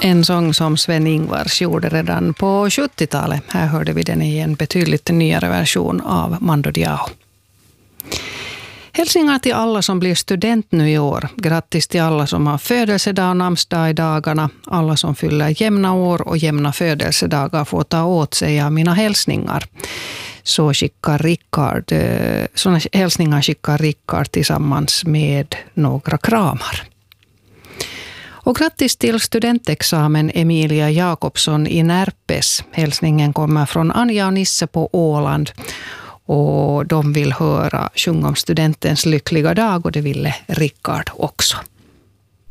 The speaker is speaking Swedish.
En sång som Sven-Ingvars gjorde redan på 70-talet. Här hörde vi den i en betydligt nyare version av Mando Diao. Hälsningar till alla som blir student nu i år. Grattis till alla som har födelsedag och namnsdag i dagarna. Alla som fyller jämna år och jämna födelsedagar får ta åt sig av mina hälsningar. Såna hälsningar skickar Rickard tillsammans med några kramar. Och grattis till studentexamen Emilia Jakobsson i Närpes. Hälsningen kommer från Anja och Nisse på Åland. Och de vill höra sjunga om studentens lyckliga dag och det ville Rickard också.